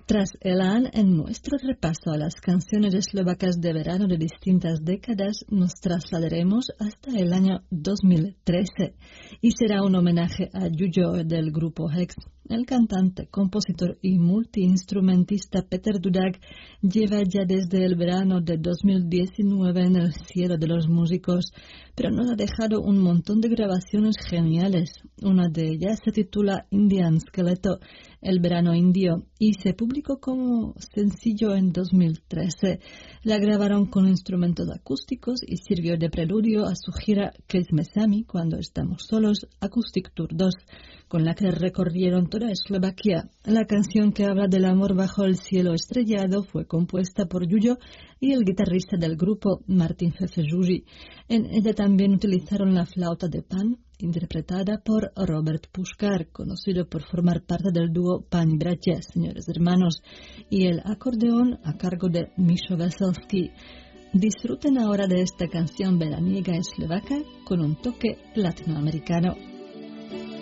Tras Elan, en nuestro repaso a las canciones eslovacas de verano de distintas décadas, nos trasladaremos hasta el año 2013 y será un homenaje a Jujo del grupo Hex. El cantante, compositor y multiinstrumentista Peter Dudak lleva ya desde el verano de 2019 en el cielo de los músicos, pero nos ha dejado un montón de grabaciones geniales. Una de ellas se titula Indian Skeleto, el verano indio, y se publicó como sencillo en 2013. La grabaron con instrumentos acústicos y sirvió de preludio a su gira Kesmesami, cuando estamos solos, Acoustic Tour 2, con la que recorrieron toda Eslovaquia. La canción que habla del amor bajo el cielo estrellado fue compuesta por Jujo y el guitarrista del grupo, Martin Fefejuji. En ella también utilizaron la flauta de Pan, interpretada por Robert Puškar, conocido por formar parte del dúo Pan y Bracia, señores hermanos, y el acordeón a cargo de Misho Veselski. Disfruten ahora de esta canción veraniega eslovaca con un toque latinoamericano.